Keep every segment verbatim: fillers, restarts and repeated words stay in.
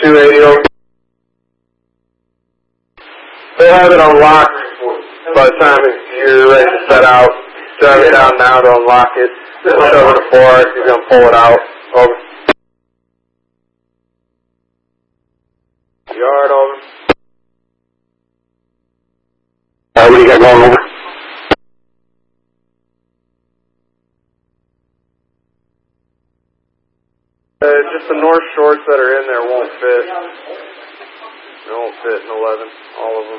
two eighty over. They have it unlocked by the time you're ready to set out. Drive it down now to unlock it. Push over to four if you're going to pull it out. Over. Yard over. Alright, what do you got going over? Uh, just the north shorts that are in there won't fit. They won't fit in eleven, all of them.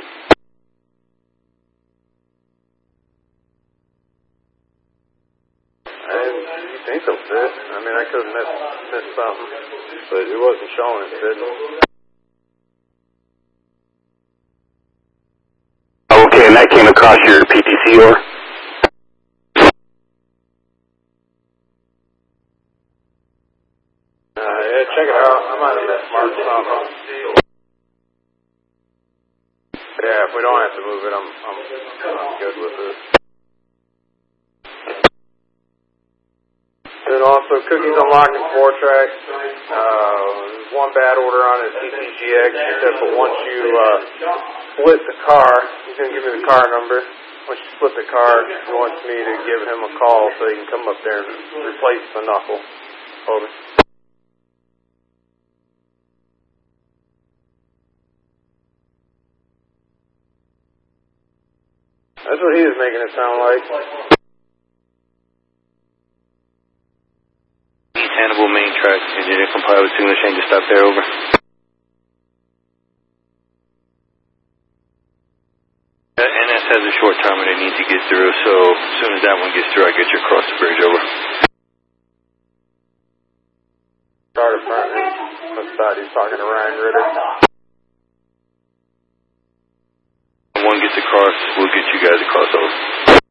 And you think they'll fit. I mean, I could have missed, missed something, but it wasn't showing it fitting. Okay, and that came across your P T C or? Uh, yeah, check it out. I might have mismarked something. Yeah, if we don't have to move it, I'm, I'm, I'm good with it. And also, Cookie's unlocking four tracks. Uh, there's one bad order on his T T G X. He said, but once you uh, split the car, he's going to give me the car number. Once you split the car, he wants me to give him a call so he can come up there and replace the knuckle. Over. That's what he was making it sound like. Hannibal main track, engineer comply with signal change to stop there, over. Uh, N S has a short timer they need to get through, so as soon as that one gets through, I get you across the bridge, over. Car department. I thought he was talking to Ryan Ritter. When one gets across, we'll get you guys across, over.